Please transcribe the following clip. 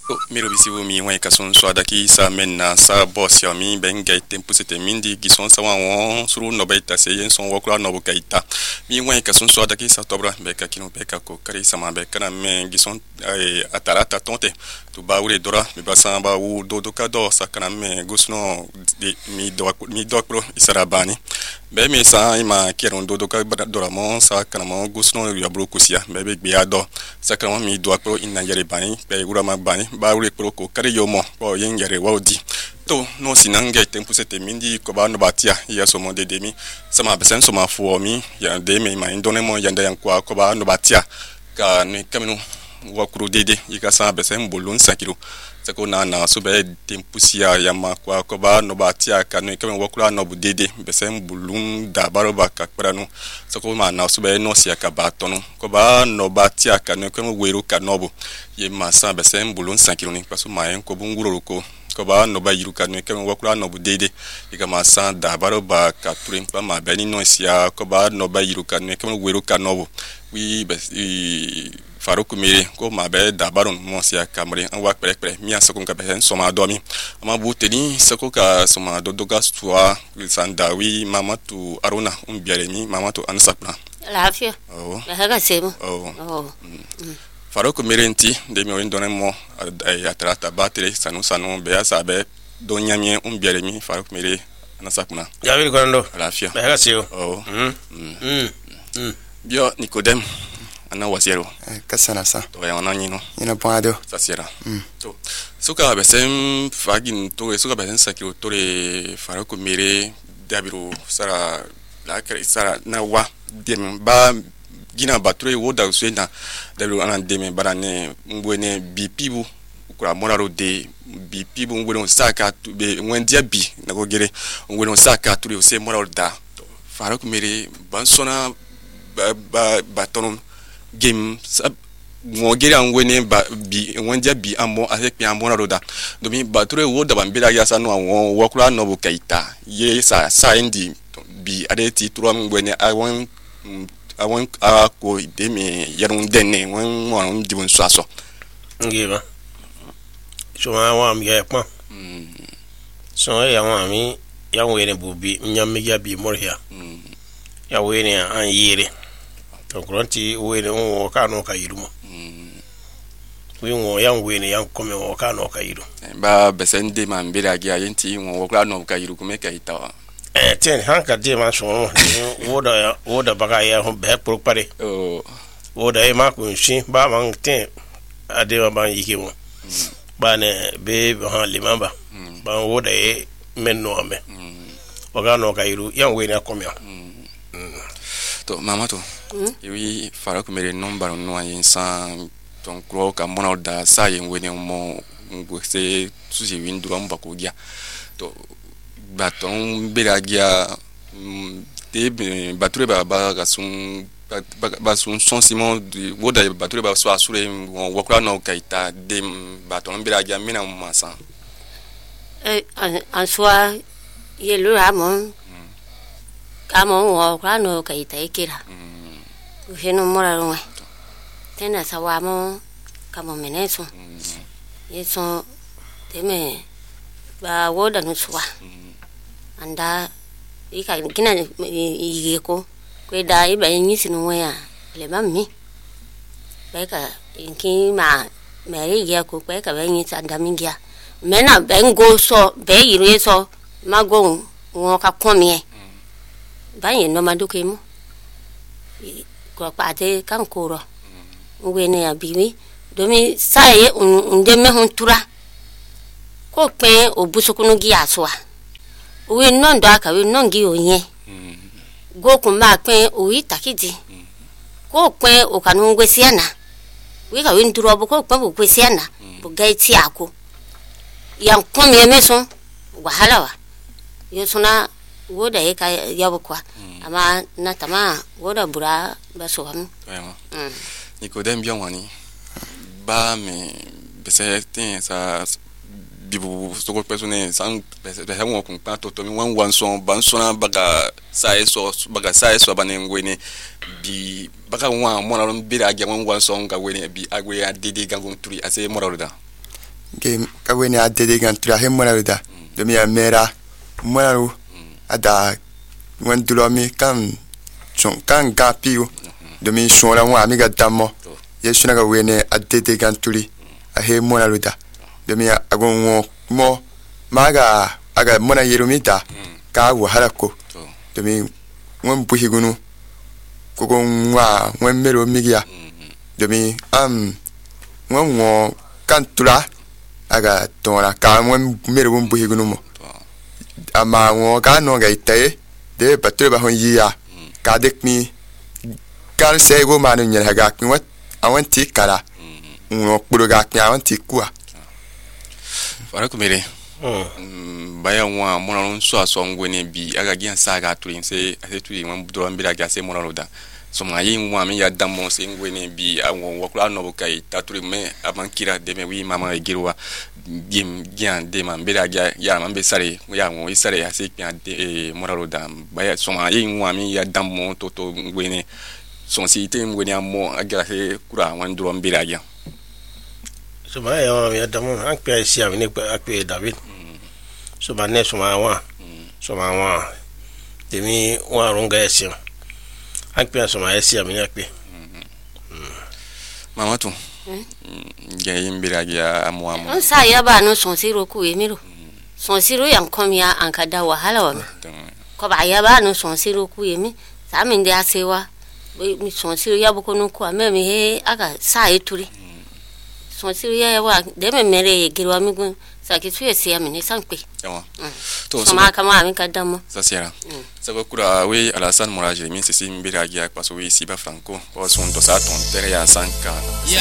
Miro bisibu mi wan kason so adaki sa menna sa boss ya mi ben ga tempo sete mindi gison sa wan suru no baita se yen son wakura no bukaita mi wan kason so adaki sa tobra be ka kino be ka ko kare sama be kana men gison atarata tonte to ba wure dora mi basa ba wu do ka do sa kana men gusno mi do pro isarabani be mi sa ima keron do ka dora mon sa kana mon gusno ya bro kusia be ado sa kana mi do pro inangere bani be wura ma bani ba wure pro ko kare yomo o yengere wodi to no sinange tempo sete mindi ko ba no batia ya so mo de demi sama besen so ma fu mi ya de me ma indone mo yanda yan kwa ko ba no batia ka ni kamino wakuru dede yika sa besen bolon sakiro sako na so be tempo sia ya ma kwa ko ba no batia ka ni kamino wakura no bu dede besen bolon da baroba ka prano sako ma na so be no sia ka ba tono ko ba no batia ka ni kamino wero ka no bu ye ma sa besen bolon sakiro ni paso ma en ko bunguro ko ba no ba yiruka no ke wakura no bu dede yika ma sa da baroba ka turin pa ma beni no sia ko ba no ba yiruka no ke wero ka no bu wi Farouk Mere ko ma be da baron mo sia kamre an wa pere mi asako ka be so ma domi ama bu teni sako ka so ma do ga stua sandawi mamatu aruna biare mi mamatu ansapna lafia la ga sebo Farouk Mere nti de mi windone mo atrata battery sanu be asa be do nyamie biare mi Farouk Mere ansapna ya wi ko ndo lafia la ga sebo bio Nicodem ana wasiero kasana sa to ya onanyi no ina pwado sasiera to suka besen fagin to suka besen sakiro to le Farouk Mere dabiro sara la kare sara na wa dem ba gina bature woda suena dabiro ana dem barane ngwene bipibu kura moraro de bipibu ngwene saka be wendia bi na go gere ngwene saka to le se moraro da Farouk Mere bansona ba tono game mo gere an wene bi wonja bi ambo avec bi ambo na roda domi bature wo da bambela ya sanu awon wakura no bu kaita ye sa indi bi adeti turam wene awon ko de me yarun denne won won dibun swaso ngiba so wa mi ya pa so ya wa mi ya wene bu bi nyam mi ya bi morhia ya wene an yire to granti wene on ka no ka yirumo wi won yan wene yan kome on ka no ka yiru ba besende man bira gi ayenti won wakura no ka yiru kuma ka ita ten han ka de man so woda baga ya ho be pro pare woda e ma ko shi ba man ten ade ba yike mo ba ne be ha limamba ba woda e menno ame waga no ka yiru yan wene kome to mama to oui Farouk Mere nomba no ayensan donc kro ka mona da sa yen wene mo ngose susi windura mbako gia to baton belagia te bature ba ga sun ba sun sentiment de woda bature ba so asure wakura no kaita de baton belagia mina masa en soi ye le amon wakura no kaita ikira Ujeno mora runga. Tena sawamo kamo meneso. Yeso teme ba woda nuswa. Anda ika kina yeko. Kwe da iba nyisi nuwe le mami. Beka inki ma meri ya ko kwe ka benyi anda mingia. Mena bengo so be yire so mago ngoka komie. Banye no maduke mo. Ko pate kan koro ngwene ya biwi domi saye ndeme huntura ko pe obusukunu gi aswa we nondo aka we nongi onye go kuma pe oyi takidi ko pe o kanu ngwesiana we ka we nduro bo ko pe bo kwesiana bo gaiti ako yan kom ye meso wahala wa yosuna woda eka yabukwa ama natama woda bura basoham Nicodem bien wani ba me bese tin sa bibu soko persone san bese won kun pa to mi wan son ban sona baga sa eso banengwene bi baga wan mo na bira ga wan son ga wene bi agwe adede gangun turi ase moralda game ka wene adede gan tura he mona da do mi amera mona ada wan dulomi kan chon kan gapiu do mi shora wa mi ga damo yesuna ga wene adede gan turi a he mona da do mi agon mo maga aga mona yerumita ka wa harako do mi won buhigunu kogo wa won mero migia do mi won kan tura aga tora ka won mero won buhigunu mo ama won ka no ga ite de patre ba hon yiya ka dek mi kar sego manu nyel ga kwi wat awan ti kala won kpuro ga kwi awan ti kwa fara kumere baya wa mona so aso ngwene bi aga gian saga turin se ase turi won do ambira ga se mona roda so ma yin wa mi ya damo se ngwene bi awon wakula no bukai taturi me amankira de me wi mama girwa gim gian de man bira ga ya man be sare ya won isare ase kya de mona roda baya so ma yin wa mi ya damo toto ngwene so si te ngwene amo aga se kura wan do ambira ga so ma ya mi damo an pe si ami ne pe David so ba ne so ma wa temi wa ronga esi an pe so ma esi ami ne pe mama tu ga yimbira ga amo on sa ya ba no son siro ku emiro son siro yan komya an ka da wahala wa ko ba ya ba no son siro ku emi sa min da sewa mi son siro ya bu ko no ku ame mi he aga sa eturi son siro ya wa de me mere girwa mi gun sa ki tuye siya mi ne sankpe to so ma kama mi ka damo sa siara sabo kura we Alassane Moraje mi sisi mbira gi akpaso we siba franco o son to sa ton tere ya sanka